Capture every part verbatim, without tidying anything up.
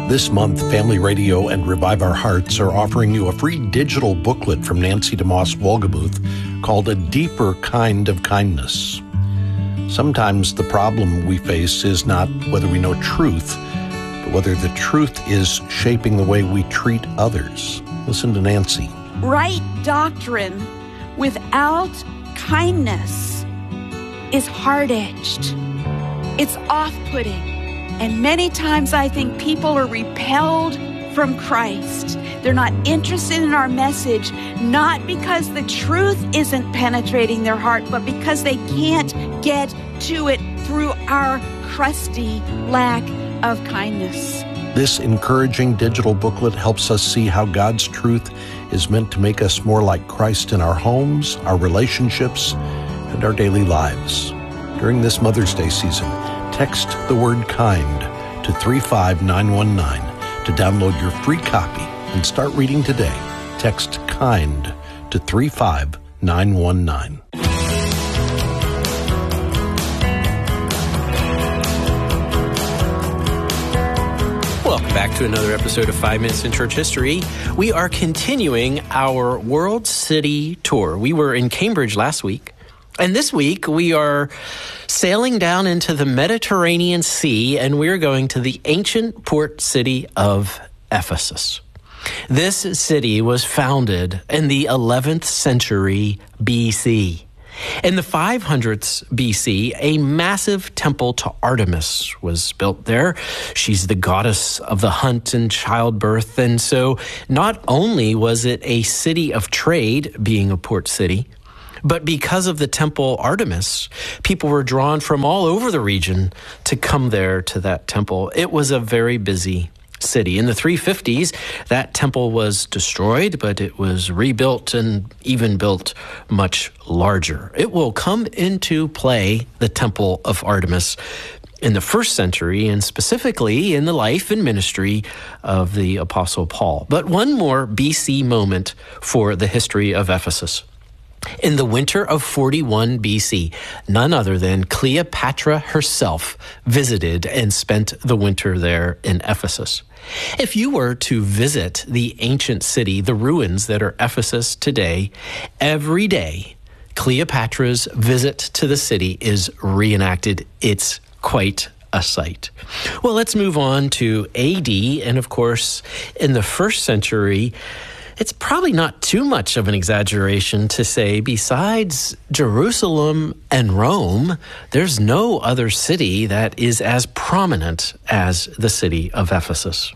This month, Family Radio and Revive Our Hearts are offering you a free digital booklet from Nancy DeMoss Wolgemuth called A Deeper Kind of Kindness. Sometimes the problem we face is not whether we know truth, but whether the truth is shaping the way we treat others. Listen to Nancy. Right doctrine without kindness is hard-edged. It's off-putting. And many times I think people are repelled from Christ. They're not interested in our message, not because the truth isn't penetrating their heart, but because they can't get to it through our crusty lack of kindness. This encouraging digital booklet helps us see how God's truth is meant to make us more like Christ in our homes, our relationships, and our daily lives. During this Mother's Day season, text the word kind to three five nine one nine to download your free copy and start reading today. Text KIND to three five nine one nine. Welcome back to another episode of Five Minutes in Church History. We are continuing our World City Tour. We were in Cambridge last week. And this week, we are sailing down into the Mediterranean Sea, and we're going to the ancient port city of Ephesus. This city was founded in the eleventh century B C. In the five hundreds B C, a massive temple to Artemis was built there. She's the goddess of the hunt and childbirth, and so not only was it a city of trade, being a port city, but because of the temple Artemis, people were drawn from all over the region to come there to that temple. It was a very busy city. In the three fifties, that temple was destroyed, but it was rebuilt and even built much larger. It will come into play, the temple of Artemis, in the first century, and specifically in the life and ministry of the Apostle Paul. But one more B C moment for the history of Ephesus. In the winter of forty-one B C, none other than Cleopatra herself visited and spent the winter there in Ephesus. If you were to visit the ancient city, the ruins that are Ephesus today, every day Cleopatra's visit to the city is reenacted. It's quite a sight. Well, let's move on to A D, and of course, in the first century, it's probably not too much of an exaggeration to say, besides Jerusalem and Rome, there's no other city that is as prominent as the city of Ephesus.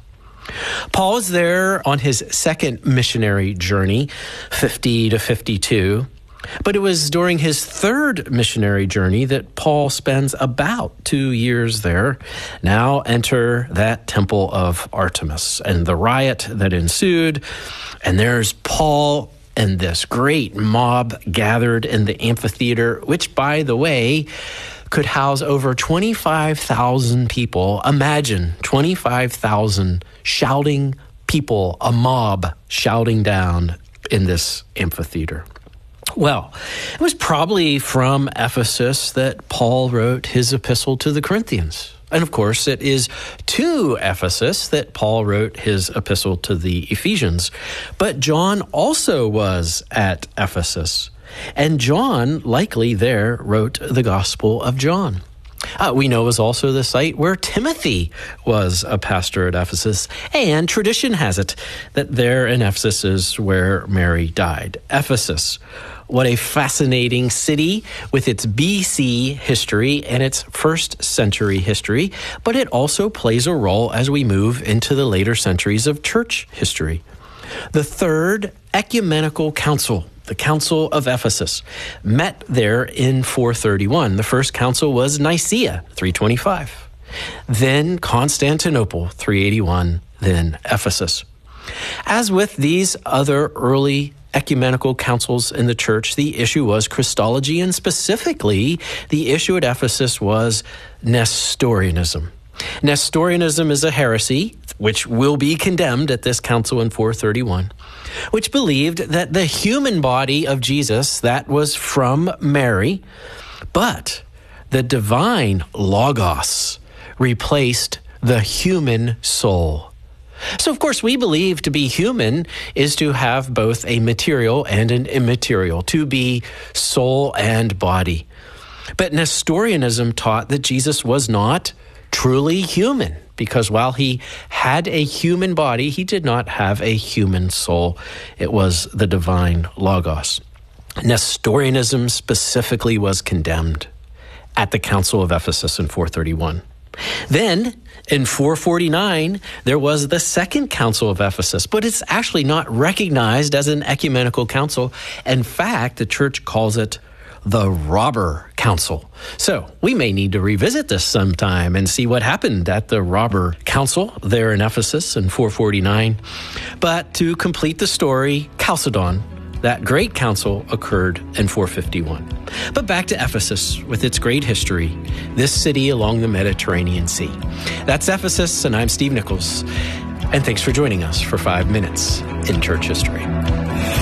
Paul is there on his second missionary journey, fifty to fifty-two. But it was during his third missionary journey that Paul spends about two years there. Now enter that temple of Artemis and the riot that ensued. And there's Paul and this great mob gathered in the amphitheater, which, by the way, could house over twenty-five thousand people. Imagine twenty-five thousand shouting people, a mob shouting down in this amphitheater. Well, it was probably from Ephesus that Paul wrote his epistle to the Corinthians. And of course, it is to Ephesus that Paul wrote his epistle to the Ephesians. But John also was at Ephesus. And John, likely there, wrote the Gospel of John. Uh, we know it was also the site where Timothy was a pastor at Ephesus. And tradition has it that there in Ephesus is where Mary died. Ephesus. What a fascinating city with its B C history and its first century history, but it also plays a role as we move into the later centuries of church history. The Third Ecumenical Council, the Council of Ephesus, met there in four thirty-one. The first council was Nicaea, three twenty-five. Then Constantinople, three eighty-one. Then Ephesus. As with these other early ecumenical councils in the church, the issue was Christology, and specifically, the issue at Ephesus was Nestorianism. Nestorianism is a heresy, which will be condemned at this council in four thirty-one, which believed that the human body of Jesus, that was from Mary, but the divine Logos replaced the human soul. So, of course, we believe to be human is to have both a material and an immaterial, to be soul and body. But Nestorianism taught that Jesus was not truly human, because while he had a human body, he did not have a human soul. It was the divine Logos. Nestorianism specifically was condemned at the Council of Ephesus in four thirty-one. Then, in four forty-nine, there was the Second Council of Ephesus, but it's actually not recognized as an ecumenical council. In fact, the church calls it the Robber Council. So we may need to revisit this sometime and see what happened at the Robber Council there in Ephesus in four forty-nine. But to complete the story, Chalcedon, that great council, occurred in four fifty-one. But back to Ephesus with its great history, this city along the Mediterranean Sea. That's Ephesus, and I'm Steve Nichols. And thanks for joining us for Five Minutes in Church History.